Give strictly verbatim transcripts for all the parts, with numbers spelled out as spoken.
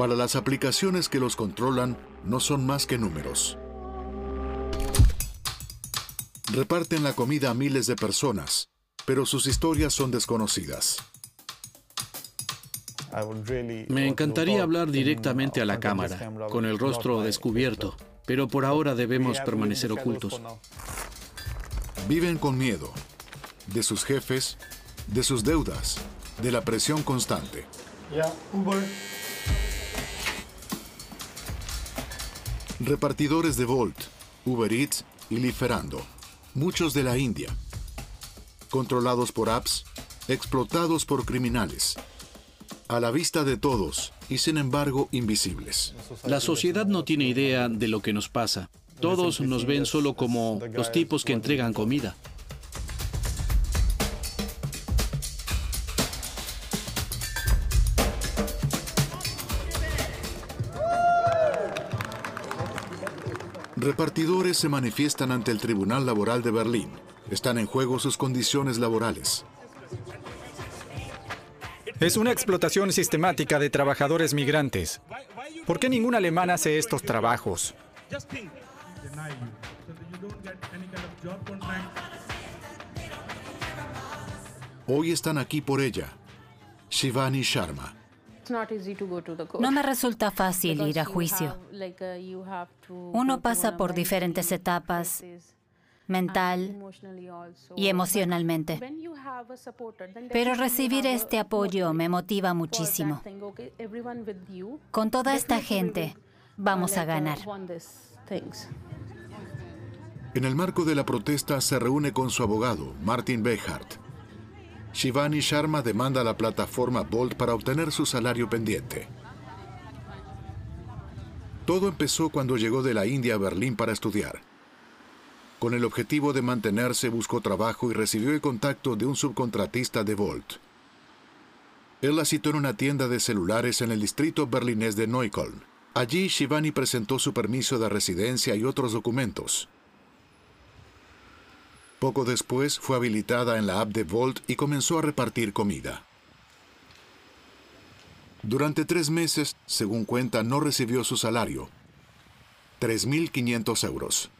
Para las aplicaciones que los controlan, no son más que números. Reparten la comida a miles de personas, pero sus historias son desconocidas. Me encantaría hablar directamente a la cámara, con el rostro descubierto, pero por ahora debemos permanecer ocultos. Viven con miedo de sus jefes, de sus deudas, de la presión constante. Repartidores de Bolt, Uber Eats y Liferando, muchos de la India, controlados por apps, explotados por criminales, a la vista de todos y sin embargo invisibles. La sociedad no tiene idea de lo que nos pasa. Todos nos ven solo como los tipos que entregan comida. Repartidores se manifiestan ante el Tribunal Laboral de Berlín. Están en juego sus condiciones laborales. Es una explotación sistemática de trabajadores migrantes. ¿Por qué ningún alemán hace estos trabajos? Hoy están aquí por ella, Shivani Sharma. No me resulta fácil ir a juicio. Uno pasa por diferentes etapas, mental y emocionalmente. Pero recibir este apoyo me motiva muchísimo. Con toda esta gente, vamos a ganar. En el marco de la protesta se reúne con su abogado, Martin Beckhardt. Shivani Sharma demanda a la plataforma Bolt para obtener su salario pendiente. Todo empezó cuando llegó de la India a Berlín para estudiar. Con el objetivo de mantenerse, buscó trabajo y recibió el contacto de un subcontratista de Bolt. Él la citó en una tienda de celulares en el distrito berlinés de Neukölln. Allí, Shivani presentó su permiso de residencia y otros documentos. Poco después, fue habilitada en la app de Bolt y comenzó a repartir comida. Durante tres meses, según cuenta, no recibió su salario, tres mil quinientos euros.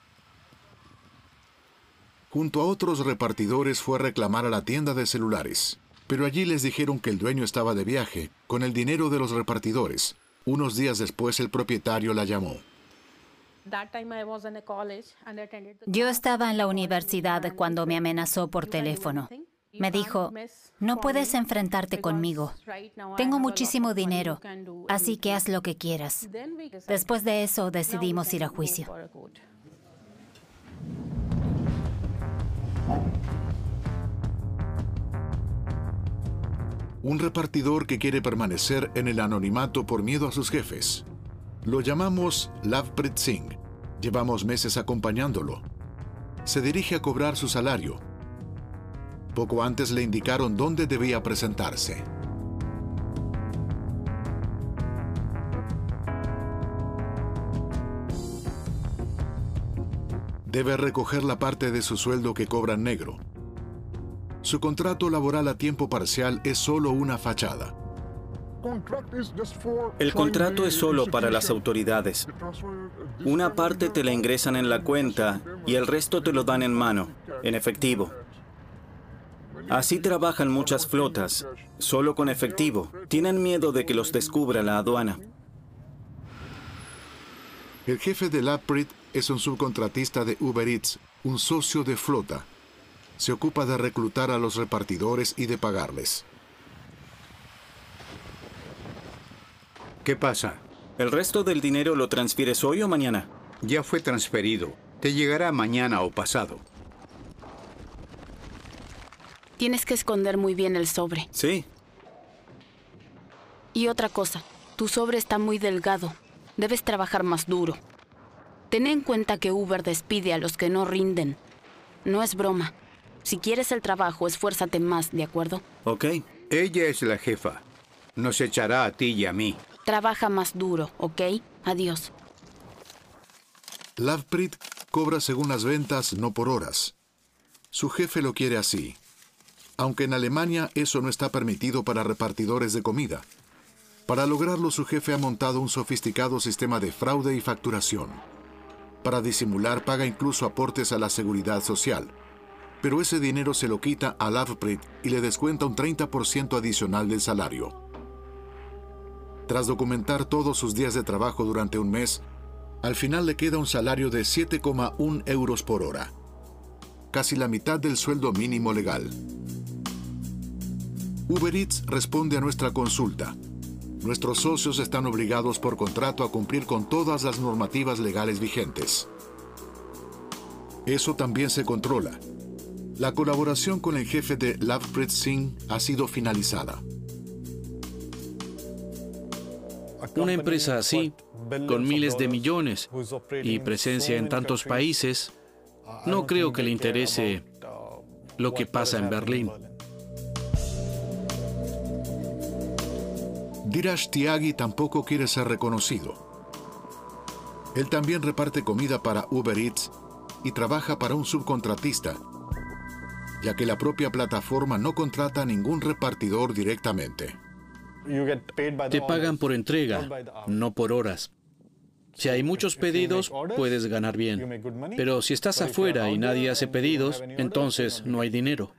Junto a otros repartidores fue a reclamar a la tienda de celulares, pero allí les dijeron que el dueño estaba de viaje con el dinero de los repartidores. Unos días después, el propietario la llamó. Yo estaba en la universidad cuando me amenazó por teléfono. Me dijo, no puedes enfrentarte conmigo. Tengo muchísimo dinero, así que haz lo que quieras. Después de eso decidimos ir a juicio. Un repartidor que quiere permanecer en el anonimato por miedo a sus jefes. Lo llamamos Lavpreet Singh. Llevamos meses acompañándolo. Se dirige a cobrar su salario. Poco antes le indicaron dónde debía presentarse. Debe recoger la parte de su sueldo que cobra en negro. Su contrato laboral a tiempo parcial es solo una fachada. El contrato es solo para las autoridades. Una parte te la ingresan en la cuenta y el resto te lo dan en mano, en efectivo. Así trabajan muchas flotas, solo con efectivo. Tienen miedo de que los descubra la aduana. El jefe de Lavpreet es un subcontratista de Uber Eats, un socio de flota. Se ocupa de reclutar a los repartidores y de pagarles. ¿Qué pasa? ¿El resto del dinero lo transfieres hoy o mañana? Ya fue transferido. Te llegará mañana o pasado. Tienes que esconder muy bien el sobre. Sí. Y otra cosa, tu sobre está muy delgado. Debes trabajar más duro. Ten en cuenta que Uber despide a los que no rinden. No es broma. Si quieres el trabajo, esfuérzate más, ¿de acuerdo? Ok. Ella es la jefa. Nos echará a ti y a mí. Trabaja más duro, ¿ok? Adiós. Lavpreet cobra según las ventas, no por horas. Su jefe lo quiere así. Aunque en Alemania eso no está permitido para repartidores de comida. Para lograrlo, su jefe ha montado un sofisticado sistema de fraude y facturación. Para disimular, paga incluso aportes a la seguridad social. Pero ese dinero se lo quita a Lovepreet y le descuenta un treinta por ciento adicional del salario. Tras documentar todos sus días de trabajo durante un mes, al final le queda un salario de siete coma uno euros por hora, casi la mitad del sueldo mínimo legal. Uber Eats responde a nuestra consulta. Nuestros socios están obligados por contrato a cumplir con todas las normativas legales vigentes. Eso también se controla. La colaboración con el jefe de Lovepreet Singh ha sido finalizada. Una empresa así, con miles de millones y presencia en tantos países, no creo que le interese lo que pasa en Berlín. Dheeraj Tyagi tampoco quiere ser reconocido. Él también reparte comida para Uber Eats y trabaja para un subcontratista, ya que la propia plataforma no contrata a ningún repartidor directamente. Te pagan por entrega, no por horas. Si hay muchos pedidos, puedes ganar bien. Pero si estás afuera y nadie hace pedidos, entonces no hay dinero.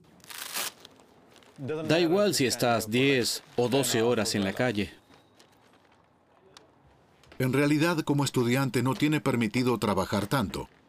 Da igual si estás diez o doce horas en la calle. En realidad, como estudiante no tiene permitido trabajar tanto.